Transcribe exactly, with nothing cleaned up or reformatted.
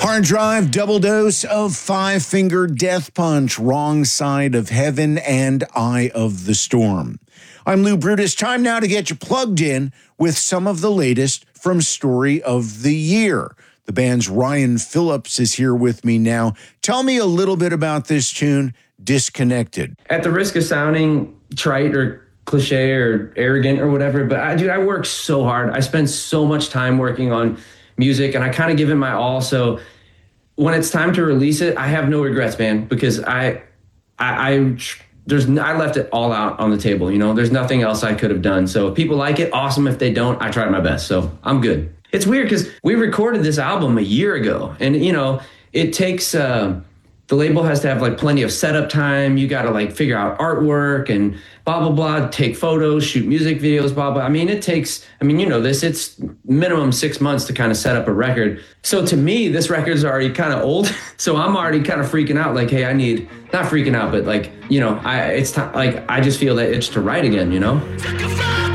Hard Drive, double dose of Five Finger Death Punch, Wrong Side of Heaven, and Eye of the Storm. I'm Lou Brutus. Time now to get you plugged in with some of the latest from Story of the Year. The band's Ryan Phillips is here with me now. Tell me a little bit about this tune, Disconnected. At the risk of sounding trite or cliche or arrogant or whatever, but I, dude, I work so hard. I spend so much time working on music, and I kind of give it my all. So when it's time to release it, I have no regrets, man, because I, I, I there's I left it all out on the table. You know, there's nothing else I could have done. So if people like it, awesome. If they don't, I tried my best. So I'm good. It's weird because we recorded this album a year ago, and you know, it takes. Uh, The label has to have like plenty of setup time. You got to like figure out artwork and blah, blah, blah, take photos, shoot music videos, blah, blah. I mean, it takes, I mean, you know this, it's minimum six months to kind of set up a record. So to me, this record's already kind of old. So I'm already kind of freaking out like, hey, I need, not freaking out, but like, you know, I it's time, like, I just feel that itch to write again, you know?